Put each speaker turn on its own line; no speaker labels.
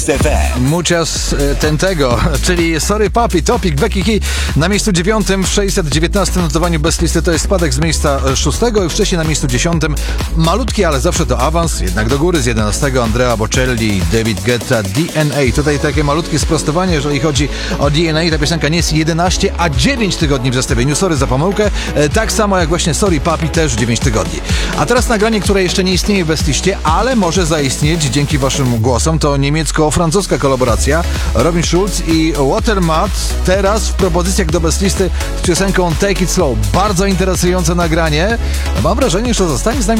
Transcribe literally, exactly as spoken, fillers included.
Muchas Tentego, czyli Sorry Papi, Topic, Becky Key na miejscu dziewiątym w sześćset dziewiętnastym notowaniu bez listy, to jest spadek z miejsca szóstego i wcześniej na miejscu dziesiątym. Malutki, ale zawsze to awans, jednak do góry z jedenastego Andrea Bocelli, David Guetta, D N A. Tutaj takie malutkie sprostowanie, jeżeli chodzi o D N A, ta piosenka nie jest jedenaście, a dziewięć tygodni w zestawieniu. Sorry za pomyłkę, tak samo jak właśnie Sorry Papi, też dziewięć tygodni. A teraz nagranie, które jeszcze nie istnieje w bestliście, ale może zaistnieć dzięki waszym głosom, to niemiecko-francuska kolaboracja Robin Schulz i Watermat, teraz w propozycjach do bestlisty z piosenką Take It Slow. Bardzo interesujące nagranie. Mam wrażenie, że zostanie z nami